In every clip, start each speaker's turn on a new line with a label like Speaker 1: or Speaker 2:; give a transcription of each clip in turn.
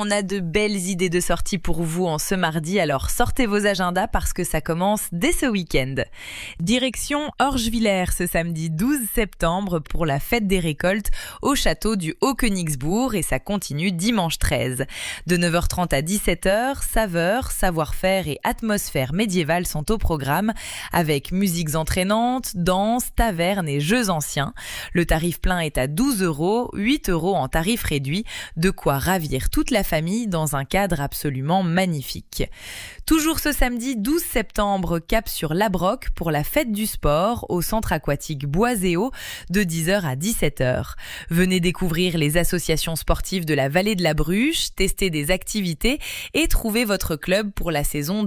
Speaker 1: on a de belles idées de sortie pour vous en ce mardi, alors sortez vos agendas parce que ça commence dès ce week-end. Direction Orgewiller ce samedi 12 septembre pour la fête des récoltes au château du Haut-Königsbourg et ça continue dimanche 13. De 9h30 à 17h, saveurs, savoir-faire et atmosphère médiévale sont au programme avec musiques entraînantes, danse, tavernes et jeux anciens. Le tarif plein est à 12 €, 8 € en tarif réduit, de quoi ravir toute la famille dans un cadre absolument magnifique. Toujours ce samedi 12 septembre, cap sur Labroque pour la fête du sport au centre aquatique Boiséo de 10h à 17h. Venez découvrir les associations sportives de la vallée de la Bruche, tester des activités et trouver votre club pour la saison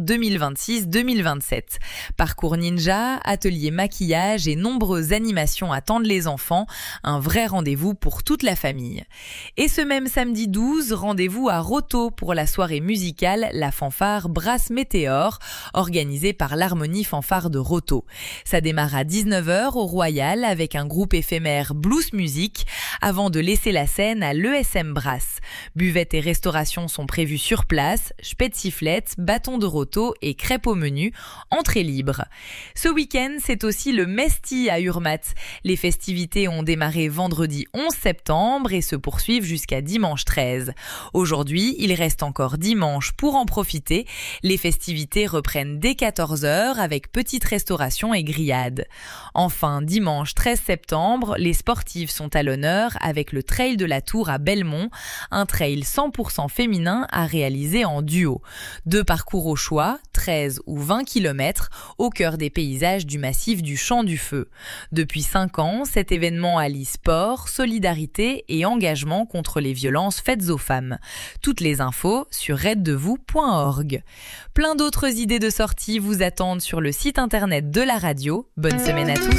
Speaker 1: 2026-2027. Parcours ninja, ateliers maquillage et nombreuses animations attendent les enfants. Un vrai rendez-vous pour toute la famille. Et ce même samedi 12, rendez-vous à Roto pour la soirée musicale La Fanfare Brasse Météore, organisée par l'Harmonie Fanfare de Roto. Ça démarre à 19h au Royal avec un groupe éphémère Blues Music avant de laisser la scène à l'ESM Brass. Buvettes et restauration sont prévus sur place, spätziflettes, bâtons de Roto et crêpes au menu, entrée libre. Ce week-end, c'est aussi le Mesti à Urmat. Les festivités ont démarré vendredi 11 septembre et se poursuivent jusqu'à dimanche 13. Aujourd'hui, il reste encore dimanche pour en profiter. Les festivités reprennent dès 14h avec petite restauration et grillade. Enfin, dimanche 13 septembre, les sportives sont à l'honneur avec le Trail de la Tour à Belmont, un trail 100% féminin à réaliser en duo. 2 parcours au choix, 13 ou 20 km, au cœur des paysages du massif du Champ du Feu. Depuis 5 ans, cet événement allie sport, solidarité et engagement contre les violences faites aux femmes. Toutes les infos sur aiddevous.org. Plein d'autres idées de sortie vous attendent sur le site internet de la radio. Bonne semaine à tous.